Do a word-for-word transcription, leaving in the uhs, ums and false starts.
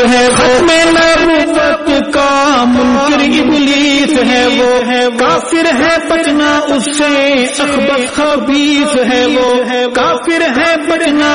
है खत्म नबुव्वत का मुनकिर इब्लीस है वो है काफिर है बचना उससे अखबस खबीस है वो है काफिर है बचना